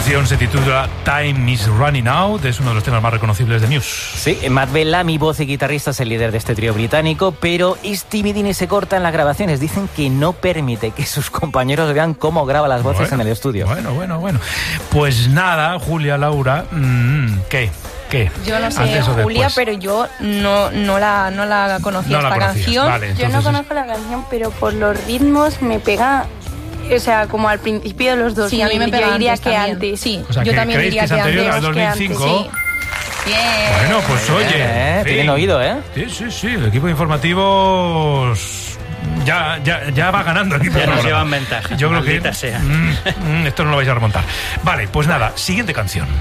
canción se titula Time is Running Out, es uno de los temas más reconocibles de Muse. Sí, Matt Bellamy, voz y guitarrista, es el líder de este trío británico, pero Stevie Dean se corta en las grabaciones. Dicen que no permite que sus compañeros vean cómo graba las voces en el estudio. Bueno. Pues nada, Julia, Laura, ¿qué? Yo no sé, Julia, pero yo no la conocía esta canción. Vale, yo no conozco la canción, pero por los ritmos me pega, o sea, como al principio de los 2000. Sí, a mí me pega. Yo diría antes que también. antes. Sí, o sea, yo también diría que es anterior al 2005. Sí. Bien. Bueno, pues oye, tienen oído, ¿eh? Sí, el equipo de informativos ya va ganando el equipo. Ya nos llevan ventaja. Yo creo que sea. esto no lo vais a remontar. Vale, pues nada, siguiente canción.